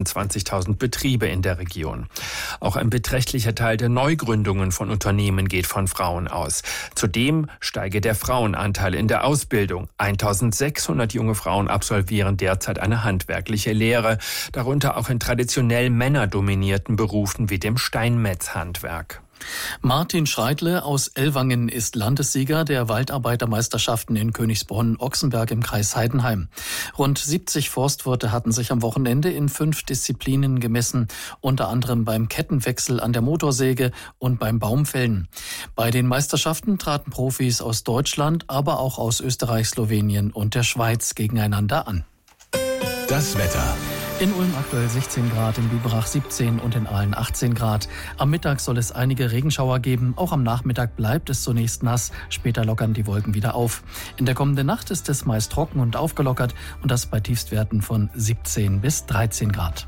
25.000 Betriebe in der Region. Auch ein beträchtlicher Teil der Neugründungen von Unternehmen geht von Frauen aus. Zudem steige der Frauenanteil in der Ausbildung. 1.600 junge Frauen absolvieren derzeit eine handwerkliche Lehre, darunter auch in traditionell männerdominierten Berufen wie dem Steinmetzhandwerk. Martin Schreidle aus Ellwangen ist Landessieger der Waldarbeitermeisterschaften in Königsbronn-Ochsenberg im Kreis Heidenheim. Rund 70 Forstwirte hatten sich am Wochenende in 5 Disziplinen gemessen, unter anderem beim Kettenwechsel an der Motorsäge und beim Baumfällen. Bei den Meisterschaften traten Profis aus Deutschland, aber auch aus Österreich, Slowenien und der Schweiz gegeneinander an. Das Wetter. In Ulm aktuell 16 Grad, in Biberach 17 und in Aalen 18 Grad. Am Mittag soll es einige Regenschauer geben. Auch am Nachmittag bleibt es zunächst nass. Später lockern die Wolken wieder auf. In der kommenden Nacht ist es meist trocken und aufgelockert und das bei Tiefstwerten von 17 bis 13 Grad.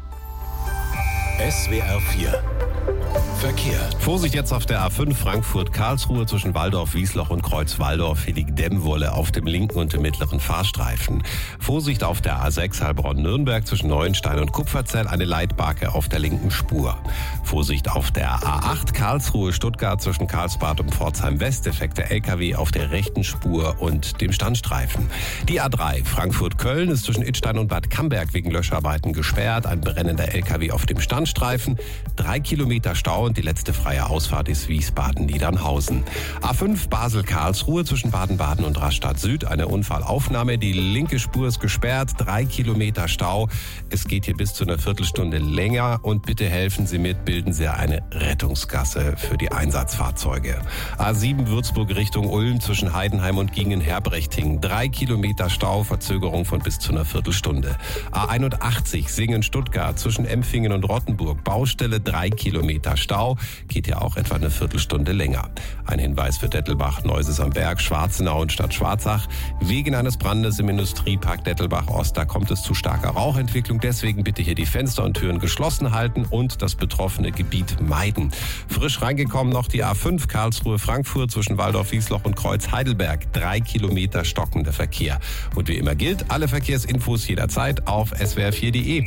SWR 4 Verkehr. Vorsicht jetzt auf der A5 Frankfurt-Karlsruhe zwischen Walldorf-Wiesloch und Kreuz-Walldorf. Hier liegt Dämmwolle auf dem linken und dem mittleren Fahrstreifen. Vorsicht auf der A6 Heilbronn-Nürnberg zwischen Neuenstein und Kupferzell, eine Leitbarke auf der linken Spur. Vorsicht auf der A8 Karlsruhe-Stuttgart zwischen Karlsbad und Pforzheim-West, defekter LKW auf der rechten Spur und dem Standstreifen. Die A3 Frankfurt-Köln ist zwischen Idstein und Bad Camberg wegen Löscharbeiten gesperrt, ein brennender LKW auf dem Standstreifen, 3 Kilometer Stau und die letzte freie Ausfahrt ist Wiesbaden-Niedernhausen. A5 Basel-Karlsruhe zwischen Baden-Baden und Rastatt Süd, eine Unfallaufnahme. Die linke Spur ist gesperrt, 3 Kilometer Stau. Es geht hier bis zu einer Viertelstunde länger und bitte helfen Sie mit, bilden Sie eine Rettungsgasse für die Einsatzfahrzeuge. A7 Würzburg Richtung Ulm zwischen Heidenheim und Gingen-Herbrechting, 3 Kilometer Stau, Verzögerung von bis zu einer Viertelstunde. A81 Singen-Stuttgart zwischen Empfingen und Rottenburg, Baustelle, 3 Kilometer Stau, geht ja auch etwa eine Viertelstunde länger. Ein Hinweis für Dettelbach, Neuses am Berg, Schwarzenau und Stadt Schwarzach. Wegen eines Brandes im Industriepark Dettelbach-Ost, da kommt es zu starker Rauchentwicklung. Deswegen bitte hier die Fenster und Türen geschlossen halten und das betroffene Gebiet meiden. Frisch reingekommen noch die A5 Karlsruhe-Frankfurt zwischen Walldorf-Wiesloch und Kreuz-Heidelberg. 3 Kilometer stockender Verkehr. Und wie immer gilt, alle Verkehrsinfos jederzeit auf swr4.de.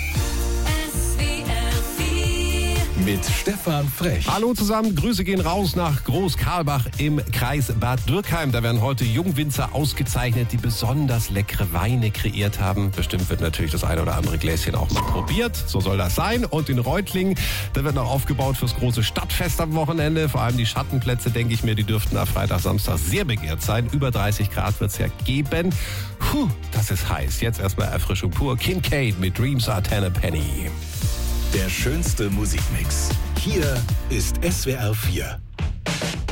Mit Stefan Frech. Hallo zusammen, Grüße gehen raus nach Groß-Karlbach im Kreis Bad Dürkheim. Da werden heute Jungwinzer ausgezeichnet, die besonders leckere Weine kreiert haben. Bestimmt wird natürlich das eine oder andere Gläschen auch mal probiert. So soll das sein. Und in Reutlingen, da wird noch aufgebaut fürs große Stadtfest am Wochenende. Vor allem die Schattenplätze, denke ich mir, die dürften ab Freitag, Samstag sehr begehrt sein. Über 30 Grad wird es ja geben. Das ist heiß. Jetzt erstmal Erfrischung pur. Kincaid mit Dreams Are Ten a Penny. Der schönste Musikmix. Hier ist SWR 4.